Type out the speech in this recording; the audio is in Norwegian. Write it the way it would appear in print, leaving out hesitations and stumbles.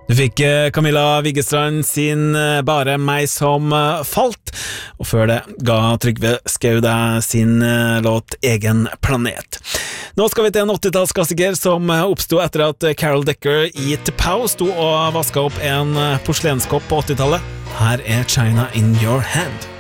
Du fikk Camilla Wiggestrand sin Bare meg som falt, og før det ga Trygve Skau deg sin låt Egen planet. Nå skal vi til en 80-tallsklassiker som oppstod etter at Carol Decker i T'Pau sto og vasket opp en porselenskopp på 80-tallet. Her er China in Your Hand.